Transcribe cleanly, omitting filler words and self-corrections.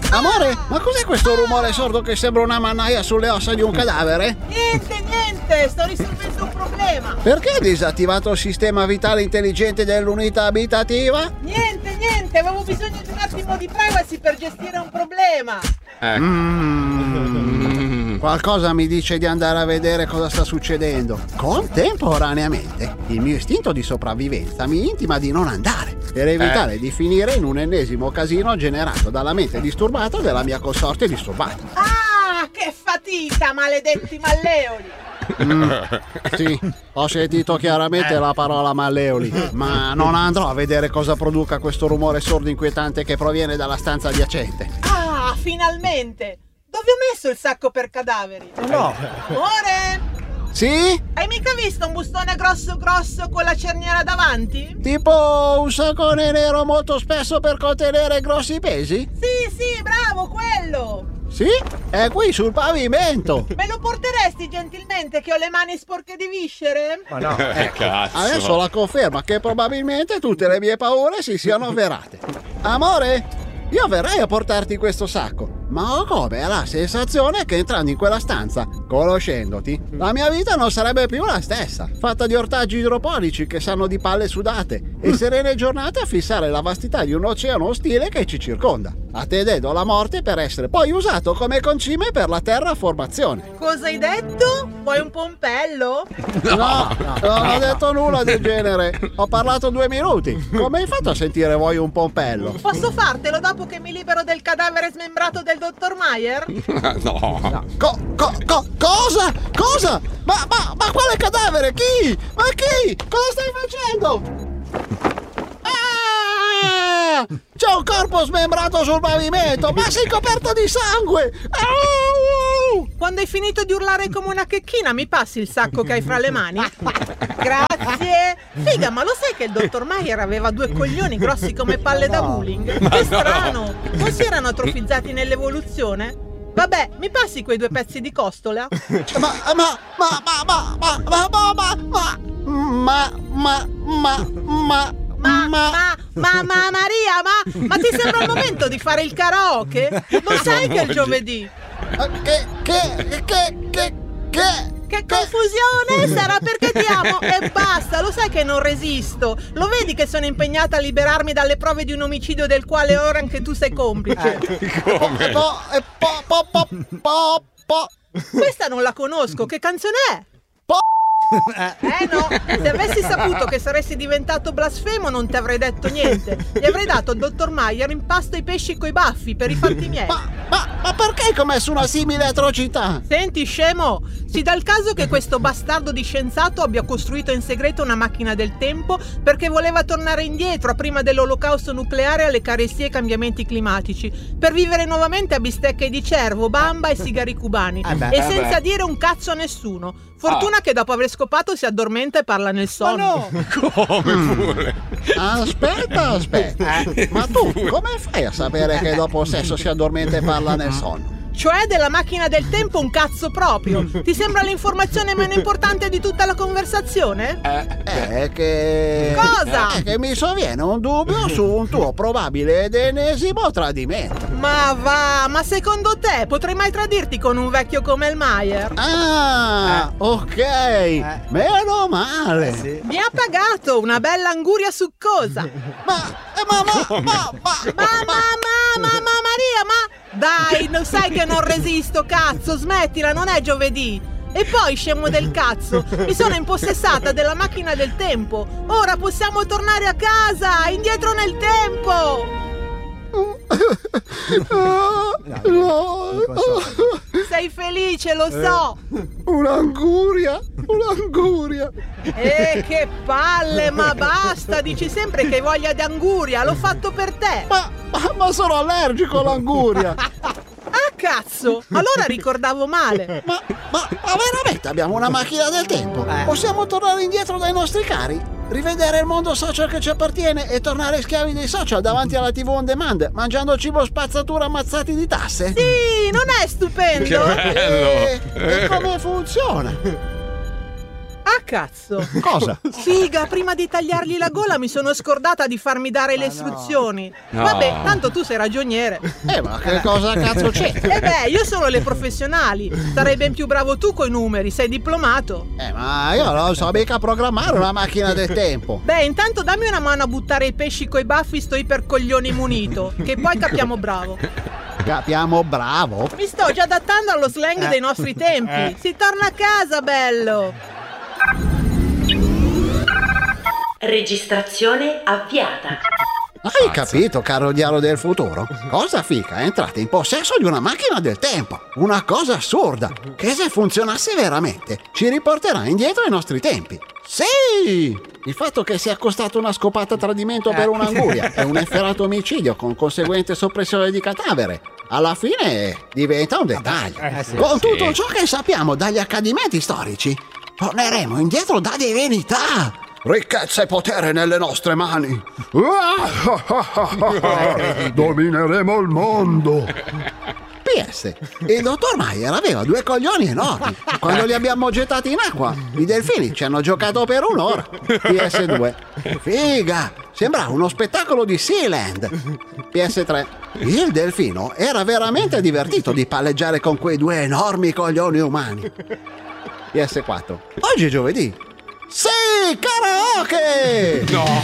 Amore, ma cos'è questo rumore sordo che sembra una mannaia sulle ossa di un cadavere? Niente, sto risolvendo un problema. Perché hai disattivato il sistema vitale intelligente dell'unità abitativa? Niente, avevo bisogno di un attimo di privacy per gestire un problema. Qualcosa mi dice di andare a vedere cosa sta succedendo. Contemporaneamente, il mio istinto di sopravvivenza mi intima di non andare, per evitare di finire in un ennesimo casino generato dalla mente disturbata della mia consorte disturbata. Ah, che fatica, maledetti malleoli! Sì, ho sentito chiaramente la parola malleoli, ma non andrò a vedere cosa produca questo rumore sordo inquietante che proviene dalla stanza adiacente. Ah, finalmente! Dove ho messo il sacco per cadaveri? No. Amore? Sì? Hai mica visto un bustone grosso con la cerniera davanti? Tipo un saccone nero molto spesso per contenere grossi pesi? Sì, bravo, quello! Sì? È qui sul pavimento. Me lo porteresti gentilmente che ho le mani sporche di viscere? Ma no, cazzo. adesso la conferma che probabilmente tutte le mie paure si siano avverate. Amore, io verrei a portarti questo sacco, ma ho come la sensazione che entrando in quella stanza, conoscendoti, la mia vita non sarebbe più la stessa, fatta di ortaggi idroponici che sanno di palle sudate e serene giornate a fissare la vastità di un oceano ostile che ci circonda, attendendo la morte per essere poi usato come concime per la terraformazione. Cosa hai detto? Vuoi un pompello? No, non ho detto nulla del genere. Ho parlato 2 minuti. Come hai fatto a sentire vuoi un pompello? Posso fartelo dopo che mi libero del cadavere smembrato del dottor Meyer? No. Cosa? Cosa? Ma quale cadavere? Chi? Ma chi? Cosa stai facendo? Ah! C'è un corpo smembrato sul pavimento, ma sei coperto di sangue! Quando hai finito di urlare come una checchina, mi passi il sacco che hai fra le mani? Grazie! Figa, ma lo sai che il dottor Meyer aveva 2 coglioni grossi come palle da bowling? Che strano! Non si erano atrofizzati nell'evoluzione? Vabbè, mi passi quei 2 pezzi di costola? Maria, ma ti sembra il momento di fare il karaoke? Non sai che è il giovedì? Che confusione! Sarà perché ti amo e basta, lo sai che non resisto. Lo vedi che sono impegnata a liberarmi dalle prove di un omicidio del quale ora anche tu sei complice. Come? Questa non la conosco, che canzone è? No, se avessi saputo che saresti diventato blasfemo non ti avrei detto niente. Gli avrei dato al dottor Meyer in pasto ai pesci coi baffi per i fatti miei. Ma perché hai commesso una simile atrocità? Senti, scemo, si dà il caso che questo bastardo di scienziato abbia costruito in segreto una macchina del tempo perché voleva tornare indietro a prima dell'olocausto nucleare alle carestie e cambiamenti climatici, per vivere nuovamente a bistecche di cervo, bamba e sigari cubani, e senza dire un cazzo a nessuno. Fortuna che dopo aver scopato si addormenta e parla nel sonno. Ma no. Come pure? Aspetta. Ma tu come fai a sapere che dopo il sesso si addormenta e parla nel sonno? Cioè della macchina del tempo un cazzo proprio. Ti sembra l'informazione meno importante di tutta la conversazione? Cosa? Che mi sovviene un dubbio su un tuo probabile ed ennesimo tradimento. Ma va, ma secondo te potrei mai tradirti con un vecchio come il Meyer? Ok, meno male. Sì. Mi ha pagato una bella anguria succosa. Maria, dai, non sai che non resisto, cazzo, smettila, non è giovedì. E poi, scemo del cazzo, mi sono impossessata della macchina del tempo. Ora possiamo tornare a casa, indietro nel tempo. No. Sei felice, lo so. Un'anguria. Che palle, ma basta, dici sempre che hai voglia di anguria, l'ho fatto per te. Ma sono allergico all'anguria. Ah, cazzo, allora ricordavo male. Ma veramente abbiamo una macchina del tempo? Possiamo tornare indietro dai nostri cari? Rivedere il mondo social che ci appartiene e tornare schiavi dei social davanti alla TV on demand, mangiando cibo spazzatura ammazzati di tasse? Sì, non è stupendo? Che bello! E come funziona? Ah, cazzo. Cosa? Figa, prima di tagliargli la gola mi sono scordata di farmi dare le istruzioni. No. Vabbè, tanto tu sei ragioniere. Ma che cosa cazzo c'è? Io sono le professionali. Sarei ben più bravo tu coi numeri, sei diplomato. Ma io non so mica programmare una macchina del tempo. Beh, intanto dammi una mano a buttare i pesci coi baffi, sto ipercoglioni munito, che poi capiamo bravo. Capiamo bravo? Mi sto già adattando allo slang dei nostri tempi. Si torna a casa, bello. Registrazione avviata. Hai capito, caro diavolo del futuro? Cosa fica? Entrate in possesso di una macchina del tempo. Una cosa assurda, che se funzionasse veramente ci riporterà indietro ai nostri tempi. Sì! Il fatto che sia costato una scopata a tradimento per un'anguria e un efferato omicidio con conseguente soppressione di cadavere, alla fine diventa un dettaglio. Con tutto ciò che sappiamo dagli accadimenti storici, torneremo indietro da divinità. Ricchezza e potere nelle nostre mani. Domineremo il mondo. PS, il dottor Mayer aveva 2 coglioni enormi. Quando li abbiamo gettati in acqua, i delfini ci hanno giocato per un'ora. PS2. Figa, sembrava uno spettacolo di Sealand. PS3. Il delfino era veramente divertito di palleggiare con quei 2 enormi coglioni umani. PS4. Oggi è giovedì. Sì, karaoke! No!